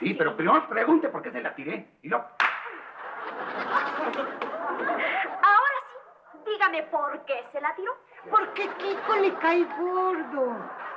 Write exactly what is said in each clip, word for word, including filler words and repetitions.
Sí, pero primero pregunte por qué se la tiré. Y lo... Ahora sí, dígame por qué se la tiró. Porque Kiko le cae gordo.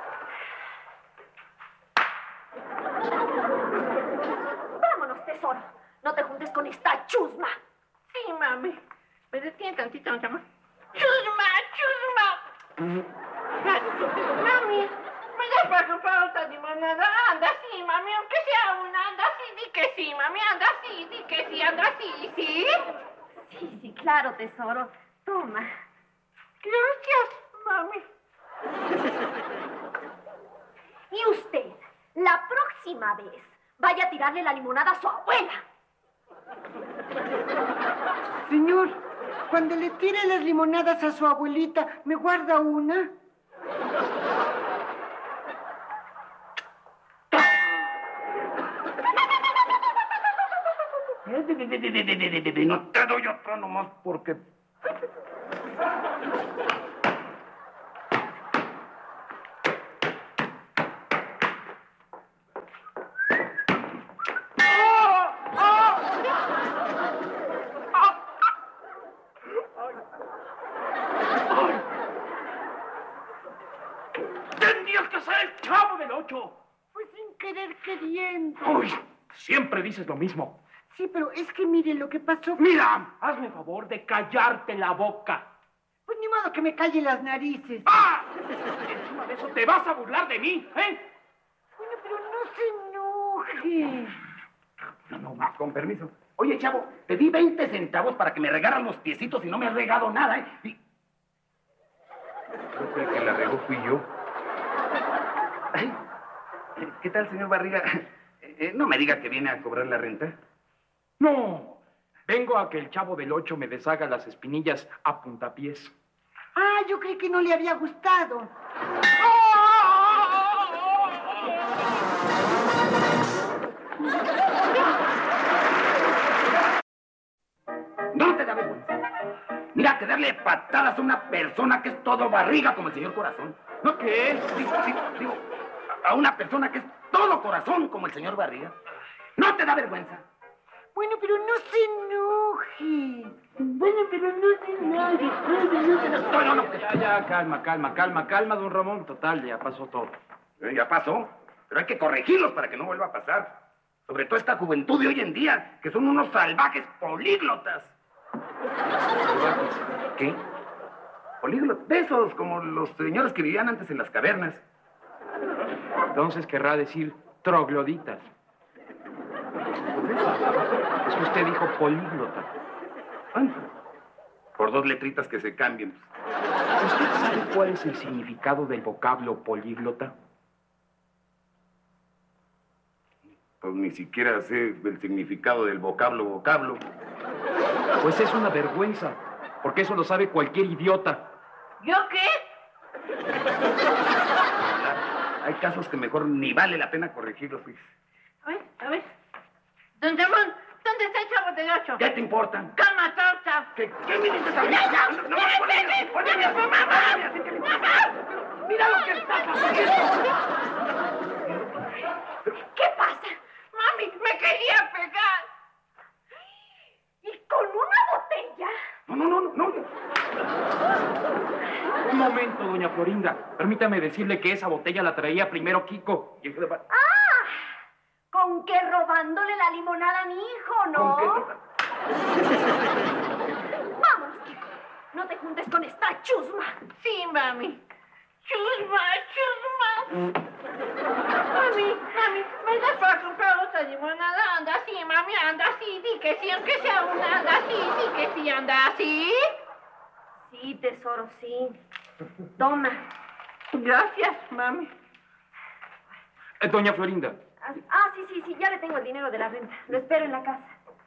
Vámonos, tesoro. No te juntes con esta chusma. Sí, mami. ¿Me detiene tantito, mi amor? ¡Chusma, chusma! Mami, ¿me das para comprar otra limonada? Anda, sí, mami, aunque sea una. Anda, sí, di que sí, mami. Anda, sí, di que sí, anda, sí, ¿sí? Sí, sí, claro, tesoro. Toma. Gracias, mami. Y usted, la próxima vez, vaya a tirarle la limonada a su abuela. Señor, cuando le tire las limonadas a su abuelita, ¿me guarda una? No te doy otra nomás porque... ¡Tendrías que ser el Chavo del Ocho! Pues sin querer queriendo. ¡Uy! Siempre dices lo mismo. Sí, pero es que mire lo que pasó. Mira, hazme favor de callarte la boca. Pues ni modo que me calle las narices. ¡Ah! Encima de eso te vas a burlar de mí, ¿eh? Bueno, pero no se enoje. No, no, con permiso. Oye, Chavo, te di veinte centavos para que me regaras los piecitos y no me has regado nada, ¿eh? Y... creo que el que la regó fui yo. Ay, ¿qué tal, señor Barriga? Eh, no me diga que viene a cobrar la renta. No, vengo a que el Chavo del Ocho me deshaga las espinillas a puntapiés. Ah, yo creí que no le había gustado. No te da vergüenza. Mira, que darle patadas a una persona que es todo barriga como el señor Corazón. ¿No qué? Digo, digo, digo, a una persona que es todo corazón como el señor Barriga. ¿No te da vergüenza? Bueno, pero no se enoje. Bueno, pero no se enoje. No, no, no. Ya, ya, calma, calma, calma, calma, don Ramón. Total, ya pasó todo. Eh, ya pasó, pero hay que corregirlos para que no vuelva a pasar. Sobre todo esta juventud de hoy en día, que son unos salvajes políglotas. ¿Qué? Políglotas, de esos, como los señores que vivían antes en las cavernas. Entonces querrá decir trogloditas. Es que usted dijo políglota. Bueno, por dos letritas que se cambien. ¿Usted sabe cuál es el significado del vocablo políglota? Pues ni siquiera sé el significado del vocablo vocablo. Pues es una vergüenza, porque eso lo sabe cualquier idiota. ¿Yo qué? Hay casos que mejor ni vale la pena corregirlos, pues. A ver, a ver. Don Ramón, ¿dónde está el Chavo del Ocho? ¿Qué te importa? ¡Calma, torta! ¿Qué, qué me dices a mí? ¡Ya, No, no, no, ponle, ponle, ponle, ¡Mamá! mira lo que está haciendo. ¿Qué pasa? ¡Mami, me quería pegar! ¿Y con una botella? No, no, no, no. Un momento, doña Florinda. Permítame decirle que esa botella la traía primero Kiko. ¡Ah! ¿Con qué robándole la limonada a mi hijo, no? ¿Con qué? Vámonos, Kiko. No te juntes con esta chusma. Sí, mami. Chusma, chusma. Mami, mami, ¿me das para comprar otra limonada? Anda así, mami, anda así. Di que sí, aunque sea una, anda así. Di que sí, anda así. Sí, tesoro, sí. Toma. Gracias, mami. Eh, doña Florinda. Ah, ah, sí, sí, sí, ya le tengo el dinero de la renta. Lo espero en la casa.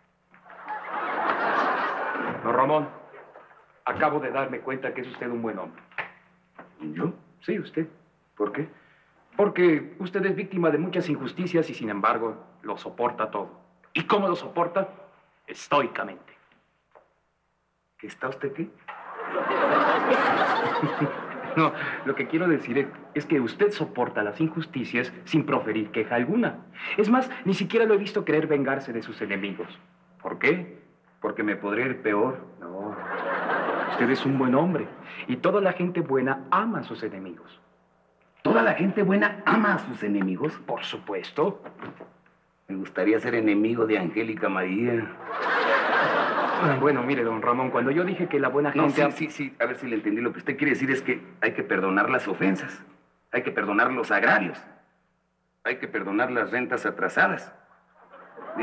Don Ramón, acabo de darme cuenta que es usted un buen hombre. ¿Yo? Sí, usted. ¿Por qué? Porque usted es víctima de muchas injusticias y, sin embargo, lo soporta todo. ¿Y cómo lo soporta? Estoicamente. ¿Qué está usted qué? No, lo que quiero decir es, es que usted soporta las injusticias sin proferir queja alguna. Es más, ni siquiera lo he visto querer vengarse de sus enemigos. ¿Por qué? Porque me podría ir peor. No. Usted es un buen hombre y toda la gente buena ama a sus enemigos. ¿Toda la gente buena ama a sus enemigos? Por supuesto. Me gustaría ser enemigo de Angélica María. Bueno, mire, don Ramón, cuando yo dije que la buena No, gente... sí, sí, sí, a ver si le entendí. Lo que usted quiere decir es que hay que perdonar las ofensas, hay que perdonar los agravios, hay que perdonar las rentas atrasadas.